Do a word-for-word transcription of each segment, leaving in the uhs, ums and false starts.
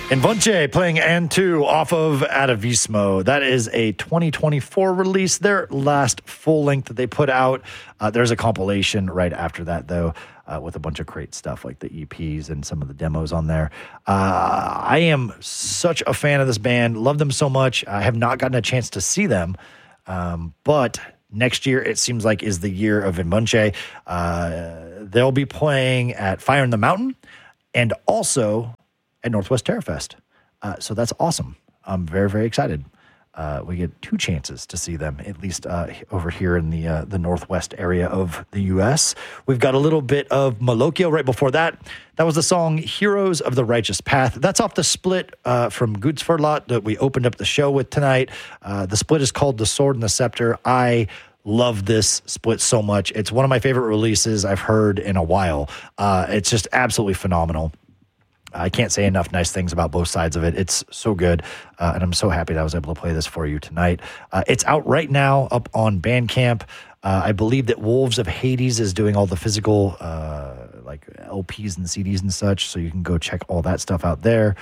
Invunche playing And two off of Atavismo. That is a twenty twenty-four release, their last full length that they put out. Uh, there's a compilation right after that, though, uh, with a bunch of great stuff like the E Ps and some of the demos on there. Uh, I am such a fan of this band. Love them so much. I have not gotten a chance to see them, um, but next year, it seems like, is the year of Invunche. Uh, they'll be playing at Fire in the Mountain and also at Northwest Terrafest. Uh, so that's awesome. I'm very, very excited. Uh, we get two chances to see them, at least uh, over here in the uh, the Northwest area of the U S. We've got a little bit of Malocchio right before that. That was the song Heroes of the Righteous Path. That's off the split uh, from Gudsforlot that we opened up the show with tonight. Uh, the split is called The Sword and the Scepter. I love this split so much. It's one of my favorite releases I've heard in a while. Uh, it's just absolutely phenomenal. I can't say enough nice things about both sides of it. It's so good, uh, and I'm so happy that I was able to play this for you tonight. Uh, it's out right now up on Bandcamp. Uh, I believe that Wolves of Hades is doing all the physical uh, like L Ps and C Ds and such, so you can go check all that stuff out there.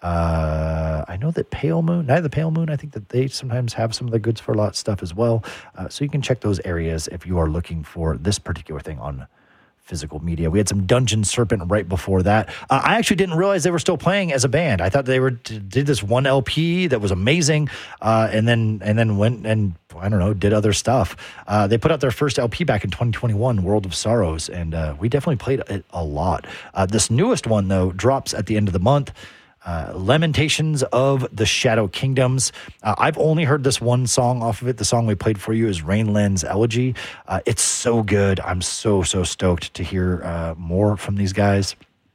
Uh, I know that Pale Moon, Night of the Pale Moon, I think that they sometimes have some of the Gudsforlot stuff as well, uh, so you can check those areas if you are looking for this particular thing on physical media. We had some Dungeon Serpent right before that. Uh, I actually didn't realize they were still playing as a band. I thought they were did this one L P that was amazing, uh, and then and then went and I don't know did other stuff. Uh, they put out their first L P back in twenty twenty-one, World of Sorrows, and uh, we definitely played it a lot. Uh, this newest one though drops at the end of the month. Uh, Lamentations of the Shadow Kingdoms. Uh, I've only heard this one song off of it. The song we played for you is Rainland's Elegy. Uh, it's so good. I'm so, so stoked to hear uh, more from these guys.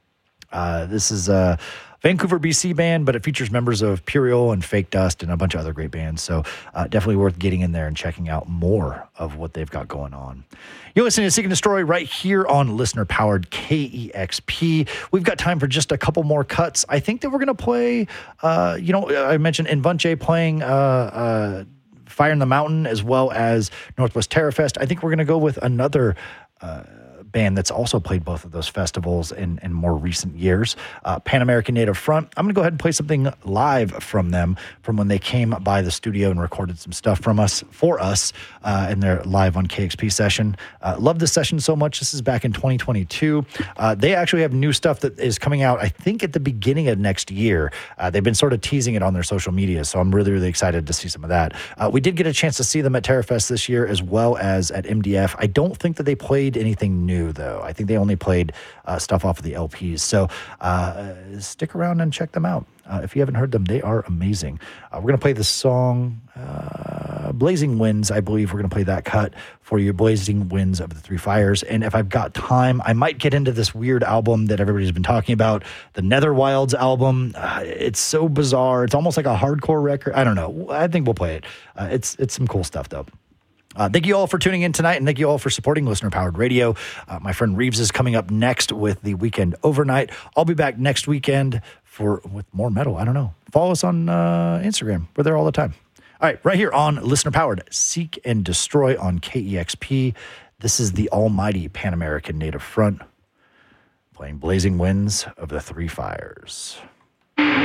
Uh, this is a Vancouver, B C band, but it features members of Puriel and Fake Dust and a bunch of other great bands. So uh, definitely worth getting in there and checking out more of what they've got going on. You're listening to Seek and Destroy right here on listener-powered K E X P. We've got time for just a couple more cuts. I think that we're going to play, uh, you know, I mentioned Invunche playing uh, uh, Fire in the Mountain as well as Northwest Terrafest. I think we're going to go with another uh band that's also played both of those festivals in, in more recent years. Uh, Pan American Native Front. I'm going to go ahead and play something live from them from when they came by the studio and recorded some stuff from us, for us, uh, in their live on K X P session. Uh, love this session so much. This is back in twenty twenty-two. Uh, they actually have new stuff that is coming out, I think, at the beginning of next year. Uh, they've been sort of teasing it on their social media, so I'm really, really excited to see some of that. Uh, we did get a chance to see them at Terrafest this year as well as at M D F. I don't think that they played anything new, though. I think they only played uh, stuff off of the L Ps. So uh, stick around and check them out. Uh, if you haven't heard them, they are amazing. Uh, we're going to play the song uh, Blazing Winds. I believe we're going to play that cut for you, Blazing Winds of the Three Fires. And if I've got time, I might get into this weird album that everybody's been talking about, the Netherwilds album. Uh, it's so bizarre. It's almost like a hardcore record. I don't know. I think we'll play it. Uh, it's, it's some cool stuff, though. Uh, thank you all for tuning in tonight, and thank you all for supporting Listener-Powered Radio. Uh, my friend Reeves is coming up next with the Weekend Overnight. I'll be back next weekend for with more metal. I don't know. Follow us on uh, Instagram. We're there all the time. All right, right here on Listener-Powered, Seek and Destroy on K E X P. This is the almighty Pan American Native Front playing Blazing Winds of the Three Fires.